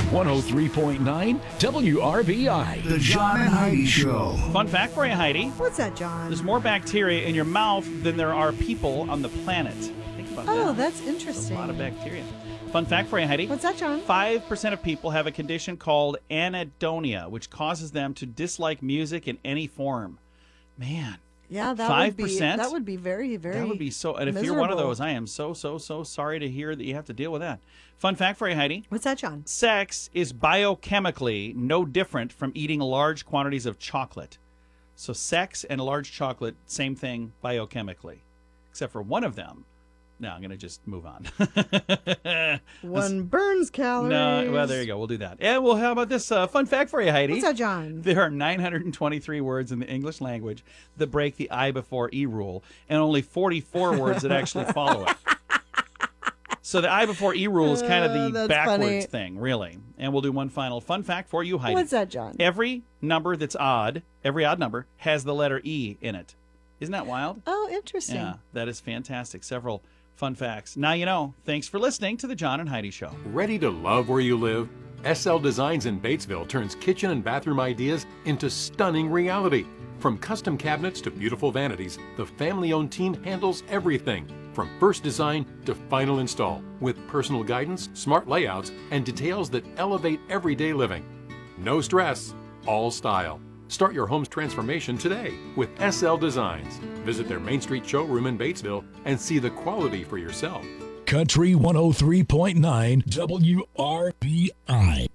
103.9 WRBI. The John and Heidi Show. Fun fact for you, Heidi. What's that, John? There's more bacteria in your mouth than there are people on the planet. Think about that. Oh, that's There's interesting. a lot of bacteria. Fun fact for you, Heidi. What's that, John? 5% of people have a condition called anhedonia, which causes them to dislike music in any form. Man. Yeah, that 5%? would be very, very That would be so. And if you're one of miserable. those, I am so sorry to hear that you have to deal with that. Fun fact for you, Heidi. What's that, John? Sex is biochemically no different from eating large quantities of chocolate. So sex and large chocolate, same thing biochemically, except for one of them. No, I'm going to just move on. One burns calories. No, well, there you go. We'll do that. And well, how about this fun fact for you, Heidi? What's that, John? There are 923 words in the English language that break the I before E rule, and only 44 words that actually follow it. So the I before E rule is kind of the That's backwards funny. thing, really. And we'll do one final fun fact for you, Heidi. What's that, John? Every number that's odd, every odd number, has the letter E in it. Isn't that wild? Oh, interesting. Yeah, that is fantastic. Several fun facts. Now you know. Thanks for listening to the John and Heidi Show. Ready to love where you live? SL Designs in Batesville turns kitchen and bathroom ideas into stunning reality. From custom cabinets to beautiful vanities, the family-owned team handles everything, from first design to final install, with personal guidance, smart layouts, and details that elevate everyday living. No stress, all style. Start your home's transformation today with SL Designs. Visit their Main Street showroom in Batesville and see the quality for yourself. Country 103.9 WRBI.